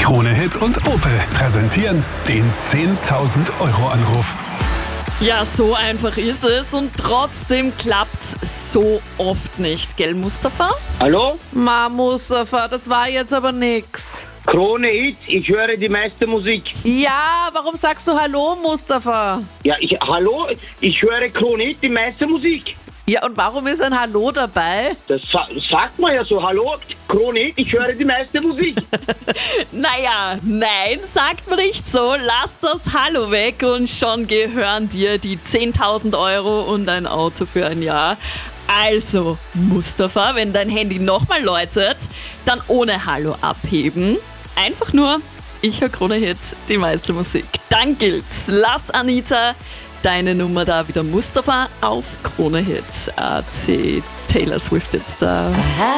Krone Hit und Opel präsentieren den 10.000 Euro Anruf. Ja, so einfach ist es und trotzdem klappt's so oft nicht, gell Mustafa? Hallo? Mustafa, das war jetzt aber nix. Krone Hit, ich höre die meiste Musik. Ja, warum sagst du Hallo, Mustafa? Ja, hallo? Ich höre Krone Hit, die meiste Musik. Ja, und warum ist ein Hallo dabei? Das sagt man ja so, hallo? Krone Hit, ich höre die meiste Musik. Naja, nein, sagt man nicht so. Lass das Hallo weg und schon gehören dir die 10.000 Euro und ein Auto für ein Jahr. Also, Mustafa, wenn dein Handy nochmal läutet, dann ohne Hallo abheben. Einfach nur, ich höre Krone Hit, die meiste Musik. Dann gilt's. Lass Anita deine Nummer da, wieder Mustafa auf Krone Hit. AC Taylor Swift jetzt da.